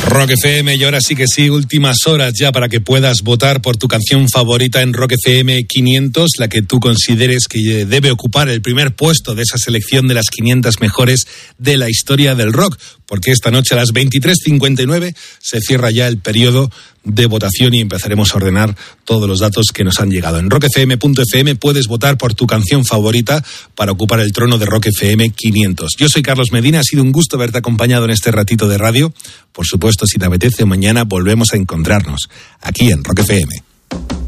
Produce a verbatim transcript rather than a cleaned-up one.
Rock F M, y ahora sí que sí, últimas horas ya para que puedas votar por tu canción favorita en Rock F M quinientos, la que tú consideres que debe ocupar el primer puesto de esa selección de las quinientas mejores de la historia del rock, porque esta noche a las veintitrés cincuenta y nueve se cierra ya el periodo de votación y empezaremos a ordenar todos los datos que nos han llegado. En rock f m punto f m puedes votar por tu canción favorita para ocupar el trono de Rock F M quinientos. Yo soy Carlos Medina, ha sido un gusto haberte acompañado en este ratito de radio. Por supuesto, si te apetece, mañana volvemos a encontrarnos aquí en Rock F M.